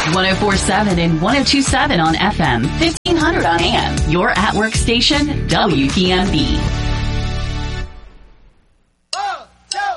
1047 and 1027 on FM, 1500 on AM. Your at-work station, WPMB.